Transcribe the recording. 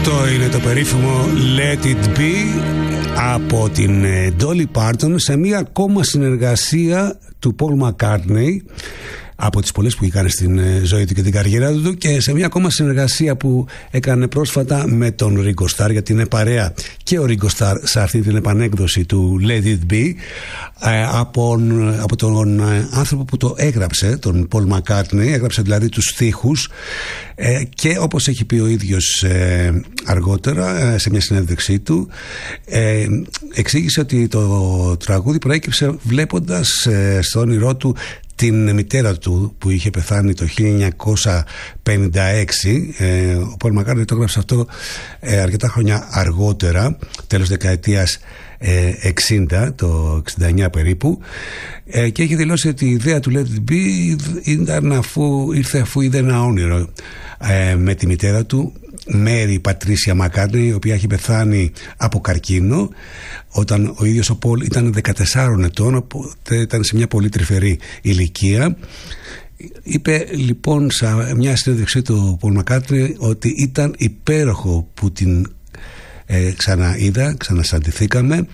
Αυτό είναι το περίφημο Let It Be από την Dolly Parton σε μία ακόμα συνεργασία του Paul McCartney, από τις πολλές που έκανε στην ζωή του και την καριέρα του, και σε μια ακόμα συνεργασία που έκανε πρόσφατα με τον Ringo Starr, γιατί είναι παρέα και ο Ringo Starr σε αυτή την επανέκδοση του Let It Be, από τον άνθρωπο που το έγραψε, τον Paul McCartney. Έγραψε δηλαδή τους στίχους και όπως έχει πει ο ίδιος αργότερα σε μια συνέντευξή του, εξήγησε ότι το τραγούδι προέκυψε βλέποντας στο όνειρό του την μητέρα του που είχε πεθάνει το 1956. Ο Paul McCartney το έγραψε αυτό αρκετά χρόνια αργότερα, τέλος δεκαετίας 60, το 69 περίπου, και έχει δηλώσει ότι η ιδέα του Let It Be ήταν αφού είδε ένα όνειρο με τη μητέρα του, Μέρι Πατρίσια Μακάρτνεϊ, η οποία έχει πεθάνει από καρκίνο όταν ο ίδιος ο Πολ ήταν 14 ετών, οπότε ήταν σε μια πολύ τρυφερή ηλικία. Είπε λοιπόν σε μια συνέντευξή του Πολ Μακάρτνεϊ ότι ήταν υπέροχο που την ξαναείδα, ξανασαντηθήκαμε,